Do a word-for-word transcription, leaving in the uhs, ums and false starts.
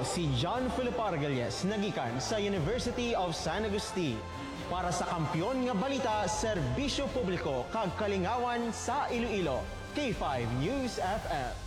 si John Philip Argalies nagikan sa University of San Agustin para sa Kampiyon nga Balita Serbisyo Publiko kag Kalingawan sa Iloilo. K five News F M.